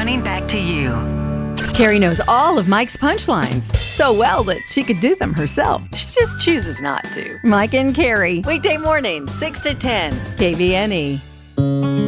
running back to you. Carrie knows all of Mike's punchlines so well that she could do them herself. She just chooses not to. Mike and Carrie, Weekday mornings, 6 to 10. KVNE.